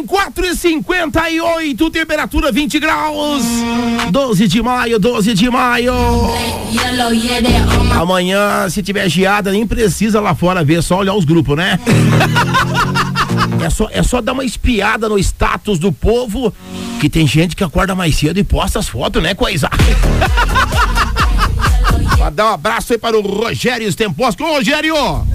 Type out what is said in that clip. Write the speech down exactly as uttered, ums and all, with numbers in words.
São quatro e cinquenta e oito, temperatura vinte graus. doze de maio, doze de maio. Amanhã, se tiver geada, nem precisa lá fora ver, só olhar os grupos, né? É só, é só dar uma espiada no status do povo, que tem gente que acorda mais cedo e posta as fotos, né, coisa? Dar um abraço aí para o Rogério Stemposki. Ô, Rogério!